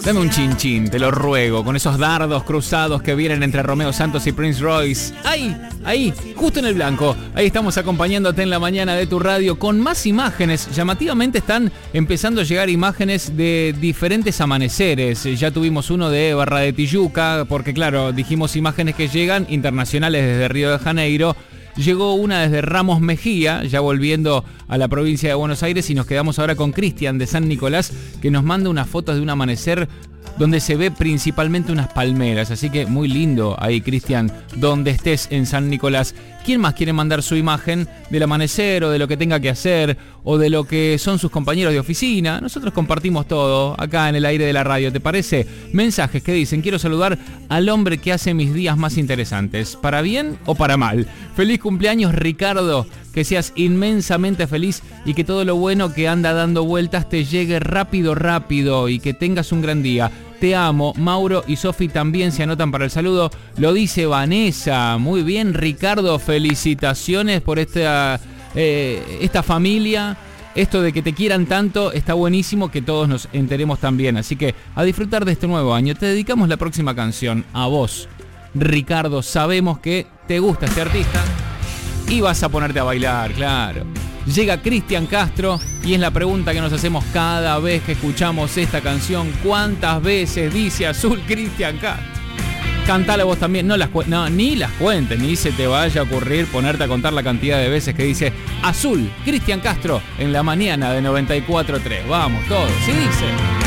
Dame un chinchín, te lo ruego, con esos dardos cruzados que vienen entre Romeo Santos y Prince Royce. Ahí, justo en el blanco. Ahí estamos acompañándote en la mañana de tu radio con más imágenes. Llamativamente están empezando a llegar imágenes de diferentes amaneceres. Ya tuvimos uno de Barra de Tijuca, porque claro, dijimos imágenes que llegan internacionales desde Río de Janeiro. Llegó una desde Ramos Mejía, ya volviendo a la provincia de Buenos Aires, y nos quedamos ahora con Cristian de San Nicolás, que nos manda unas fotos de un amanecer donde se ve principalmente unas palmeras. Así que muy lindo ahí, Cristian, donde estés en San Nicolás. ¿Quién más quiere mandar su imagen del amanecer o de lo que tenga que hacer o de lo que son sus compañeros de oficina? Nosotros compartimos todo acá en el aire de la radio, ¿te parece? Mensajes que dicen: quiero saludar al hombre que hace mis días más interesantes, para bien o para mal. Feliz cumpleaños, Ricardo, que seas inmensamente feliz y que todo lo bueno que anda dando vueltas te llegue rápido y que tengas un gran día. Te amo. Mauro y Sofi también se anotan para el saludo. Lo dice Vanessa. Muy bien, Ricardo, felicitaciones por esta familia. Esto de que te quieran tanto está buenísimo, que todos nos enteremos también. Así que a disfrutar de este nuevo año. Te dedicamos la próxima canción a vos, Ricardo. Sabemos que te gusta este artista y vas a ponerte a bailar, claro. Llega Cristian Castro y es la pregunta que nos hacemos cada vez que escuchamos esta canción: ¿cuántas veces dice azul Cristian Castro? Cantala vos también, ni las cuentes, ni se te vaya a ocurrir ponerte a contar la cantidad de veces que dice azul Cristian Castro en la mañana de 94.3. Vamos todos, ¿sí dice?